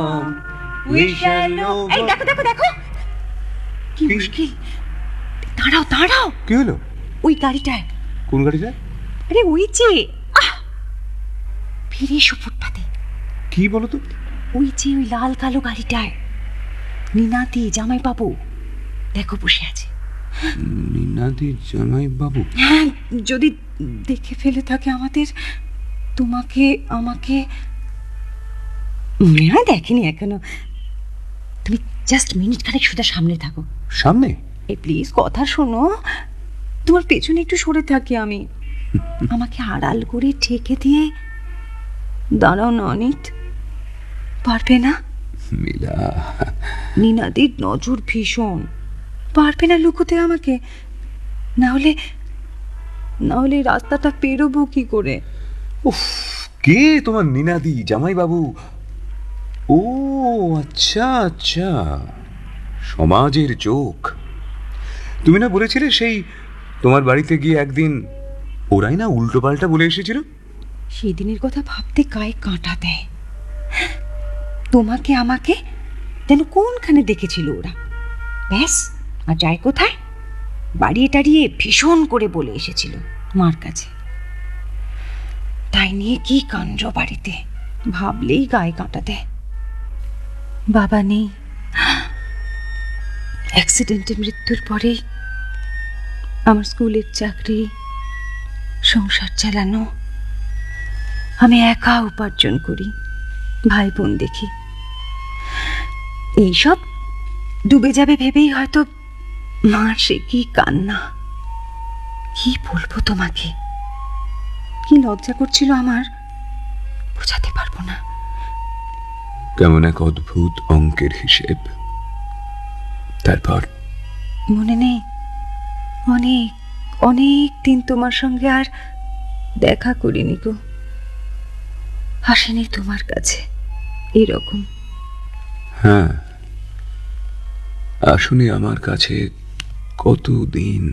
We shall know. এই দেখো দেখো দেখো, কি মুশকিল! দাঁড়াও দাঁড়াও। কি হলো? ওই গাড়িটায়। কোন গাড়িটায়? আরে ওই যে ফিরে এসো ফুটপাতে। কি বলো তো? ওই যে ওই লাল কালো গাড়িটায় নীনাদি জামাই বাবু দেখো বসে আছে। নীনাদি জামাই বাবু? হ্যাঁ, যদি দেখে ফেলে থাকে আমাদের, তোমাকে আমাকে। হ্যাঁ, দেখেনি এখনো। তুমি জাস্ট মিনিট খানেক শুধু সামনে থাকো। সামনে? এই প্লিজ কথা শোনো, তোমার পেছনে একটু সরে থাকি আমি। আমাকে আড়াল করে ঠেকে দিয়ে দাঁড়াও না অনিত, পারবে না? মিলা, নীনাদির নজর ভীষণ, পারবে না লুকোতে আমাকে? না হলে রাস্তাটা পেরোবো কি করে? উফ, কে তোমার নীনাদি জামাই বাবু? ও আচ্ছা আচ্ছা, সমাজের চোখ। তুমি না বলেছিলে সেই তোমার বাড়িতে গিয়ে একদিন ওরাই না উল্টো পাল্টা বলে এসেছিল? সেদিনের কথা ভাবতে গায়ে কাঁটা দেয়। তোমাকে আমাকে যেন কোনখানে দেখেছিল ওরা, ব্যাস। আর যায় কোথায়? বাড়িয়ে টাড়িয়ে ভীষণ করে বলে এসেছিল মার কাছে। তাই নিয়ে কি কাণ্ড বাড়িতে, ভাবলেই গায়ে কাঁটা দেয়। বাবা নেই, অ্যাক্সিডেন্টে মৃত্যুর পরেই আমার স্কুলের চাকরি, সংসার চালানো, আমি একা উপার্জন করি, ভাই বোন দেখি। এইসব ডুবে যাবে ভেবেই হয়তো মার সে কি কান্না! কি বলবো তোমাকে, কি লজ্জা করছিল আমার, বোঝাতে পারবো না। কেমন এক অদ্ভুত অঙ্কের হিসেব। তারপর মনে নেই, অনেক অনেক দিন তোমার সঙ্গে আর দেখা করিনি গো, আসেনি তোমার কাছে এরকম। হ্যাঁ, আসুনি আমার কাছে কতদিন।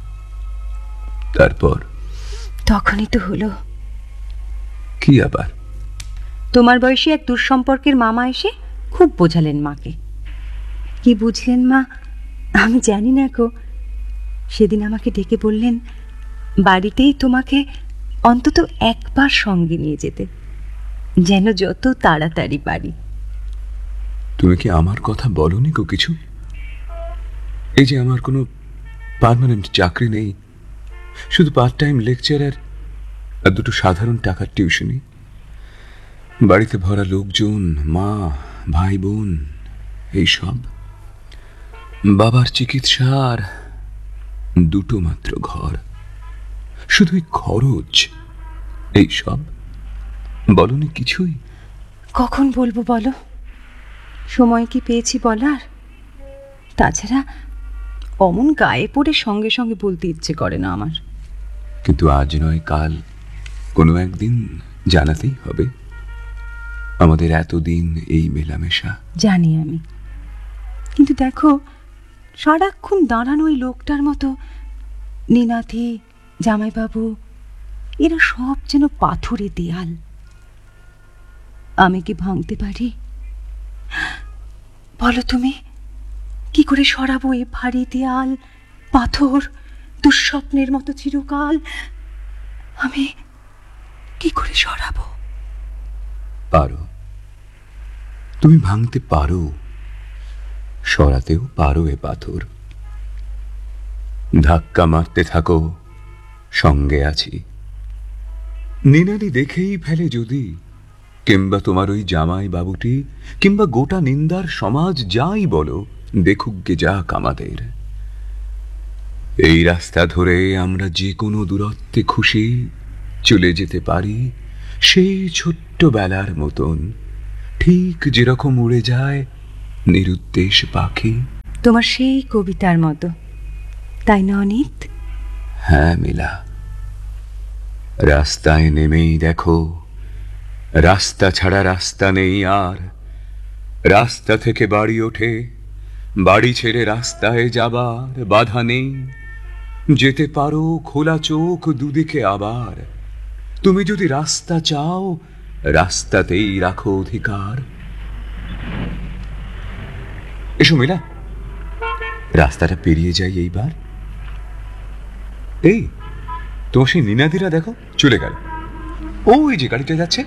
তারপর তখনই তো হলো। কি আবার? তোমার বয়সী এক দুঃসম্পর্কের মামা এসে খুব বোঝালেন মাকে। কি বুঝলেন মা আমি জানি না গো। সেদিন আমাকে ডেকে বললেন বাড়িতেই তোমাকে অন্তত একবার সঙ্গে নিয়ে যেতে, যেন যত তাড়াতাড়ি পারি। তুমি কি আমার কথা বলনি গো কিছু? এই যে আমার কোনো পার্মানেন্ট চাকরি নেই, শুধু পার্ট টাইম লেকচারার আর দুটো সাধারণ টাকার টিউশনি, বাড়িতে ভরা লোকজন, মা, ভাই বোন, এইসব, বাবার চিকিৎসা আর দুটো মাত্র ঘর, শুধুই খরচ, এইসব বলনি কিছুই? কখন বলবো বলো, সময় কি পেয়েছি বলার? তাছাড়া অমন গায়ে পড়ে সঙ্গে সঙ্গে বলতে ইচ্ছে করে না আমার। কিন্তু আজ নয় কাল কোনো একদিন জানাতেই হবে আমাদের এতদিন এই মেলামেশা। জানি আমি, কিন্তু দেখো সারাক্ষণ দাঁড়ানো ওই লোকটার মতো নীনাথি, জামাইবাবু, এরা সব যেন পাথুরে দেয়াল। আমি কি ভাঙতে পারি বলো তুমি? কি করে সরাবো এ ভারী দেয়াল, পাথর, দুঃস্বপ্নের মতো চিরকাল? আমি কি করে সরাবো? পারো, তুমি ভাঙতে পারো, সরাতেও পারো এ পাথর। ধাক্কা মারতে থাকো, সঙ্গে আছি। নীনাদি দেখেই ফেলে যদি, কিংবা তোমার ওই জামাই বাবুটি, কিংবা গোটা নিন্দার সমাজ যাই বলো, দেখুক গে যাক আমাদের। এই রাস্তা ধরে আমরা যে কোনো দূরত্বে খুশি চলে যেতে পারি, সেই ছোট্ট বেলার মতন, ঠিক যেরকম উড়ে যায় নিরুদ্দেশ পাখি। তোমার সেই কবিতার মতো, তাই না অনিত? হ্যাঁ মিলা, রাস্তায় নেমেই দেখো, রাস্তা ছাড়া রাস্তা নেই আর। রাস্তা থেকে বাড়ি ওঠে, বাড়ি ছেড়ে রাস্তায় যাবার বাধা নেই। যেতে পারো খোলা চোখ দুদিকে আবার। তুমি যদি রাস্তা চাও, রাস্তাতেই রাখো অধিকার। এসো মিলা, রাস্তাটা পেরিয়ে যাই এইবার। এই তোমার সেই নীনাদিরা দেখো চলে গেল, ওই যে গাড়িটা যাচ্ছে।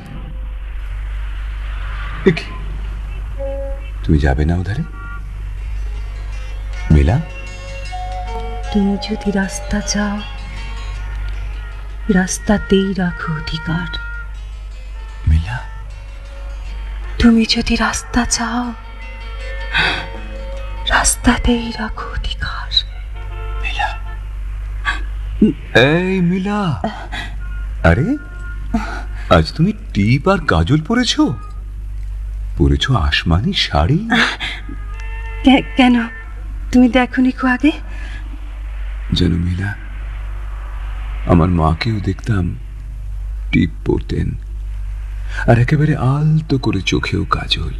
এ কি, তুমি যাবে না ওধারে? মিলা, তুমি যদি রাস্তা চাও, রাস্তাতেই রাখো অধিকার। মিলা, তুমি যদি রাস্তা চাও, রাস্তাতেই রাখো অধিকার। মিলা, এই মিলা, আরে আজ তুমি টিপ আর কাজল পরেছো? পরেছো আসমানি শাড়ি। কেন, তুমি দেখোনি কো আগে? যেন মিলা, আমার মাকেও দেখতাম টিপ পরতেন, আর একেবারে আলতো করে চোখেও কাজল।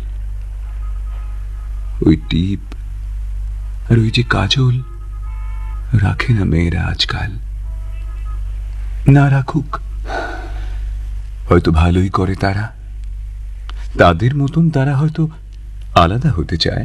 ওই টিপ আর ওই যে কাজল রাখে না মেয়েরা আজকাল। না রাখুক, হয়তো ভালোই করে তারা। তাদের মতন তারা হয়তো আলাদা হতে চায়,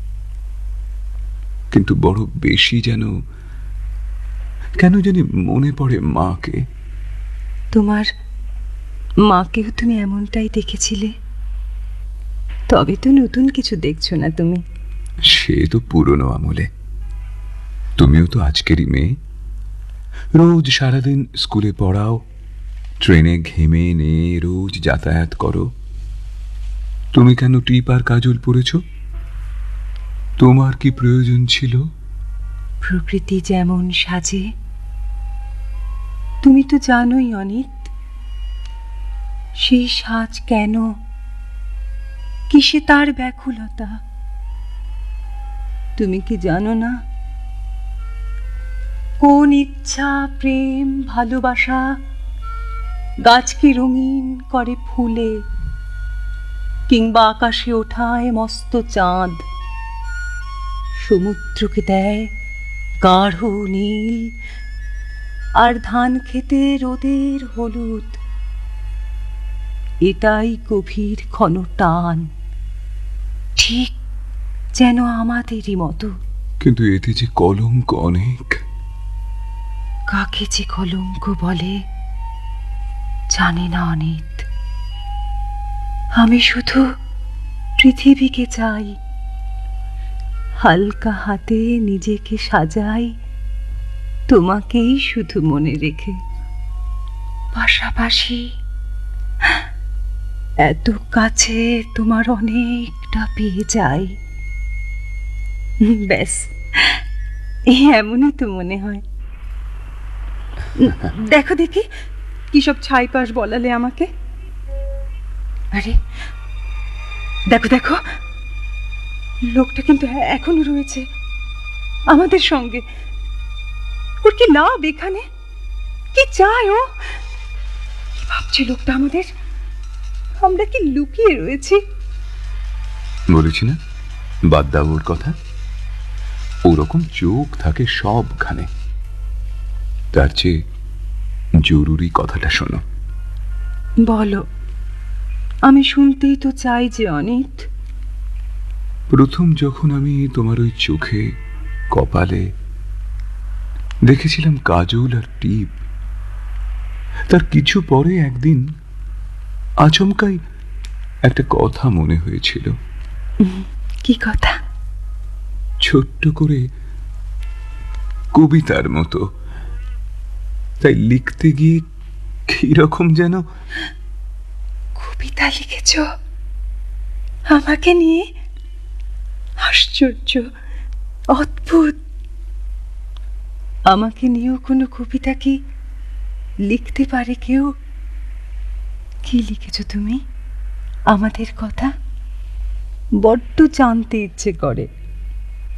কিন্তু বড় বেশি যেন কেন জানি মনে পড়ে মাকে। তোমার মাকেও তুমি এমনটাই দেখেছিলে, তবে তো নতুন কিছু দেখছো না তুমি। সে তো পুরনো আমলে। তুমিও তো আজকেরই মেয়ে, রোজ সারাদিন স্কুলে পড়াও, ট্রেনে ঘেমে নিয়ে রোজ যাতায়াত করো। তুমি কেন টিপ আর কাজল পরেছ? তোমার কি প্রয়োজন ছিল? প্রকৃতি যেমন সাজে, তুমি তো জানোই অনিত, সেই সাজ কেন, কিসে তার ব্যাকুলতা। তুমি কি জানো না, কোন ইচ্ছা, প্রেম, ভালোবাসা গাছকে রঙিন করে ফুলে, কিংবা আকাশে ওঠায় মস্ত চাঁদ, সমুদ্রকে দেয় গাঢ় নীল, আর ধান খেতে রোদের হলুদ। এটাই গভীর ঘন টান, ঠিক যেন আমাদেরই মতো। কিন্তু এতে যে কলঙ্ক অনেক। কাকে যে কলঙ্ক বলে জানি না অনিত। আমি শুধু পৃথিবীকে চাই, হালকা হাতে নিজেকে সাজাই, তোমাকেই শুধু মনে রেখে। পাশাপাশি এত কাছে তোমার অনেকটা পেয়ে যাই। ব্যাস, এমনই তো মনে হয়। দেখো দেখি কি সব ছাইপাশ বলালে আমাকে। আরে দেখো দেখো, লোকটা কিন্তু এখনো রয়েছে আমাদের সঙ্গে। ওর কি লাভ এখানে? কি চায় ও? কি ভাবছে লোকটা আমাদের? আমরা কি লুকিয়ে রয়েছি? বলেছি না, বাদ দাও ওর কথা। ওরকম চোখ থাকে সবখানে। তার চেয়ে জরুরি কথাটা শোনো। বলো, আমি শুনতেই তো চাই যে অনিত। প্রথম যখন আমি তোমার ওই চোখে, কপালে দেখেছিলাম কাজল আর টিপ, তার কিছু পরে একদিন আচমকাই একটা কথা মনে হয়েছিল। কি কথা? ছোট্ট করে কবিতার মতো। তাই লিখতে গিয়ে কিরকম যেন। কবিতা লিখেছ আমাকে নিয়ে? আশ্চর্য, অদ্ভুত। আমাকে নিয়েও কোনো কবিতা কি লিখতে পারে কেউ? কি লিখেছ তুমি আমাদের কথা? বড্ড জানতে ইচ্ছে করে।